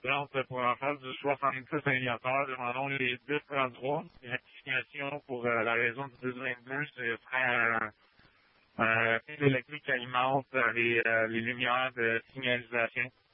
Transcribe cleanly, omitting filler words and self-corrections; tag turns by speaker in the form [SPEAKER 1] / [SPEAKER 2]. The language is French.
[SPEAKER 1] Donc, pour en faire du 66 millimétres, demandons les 1033. Rectification pour la raison du 1022, ce serait un fil électrique qui alimente les lumières de signalisation.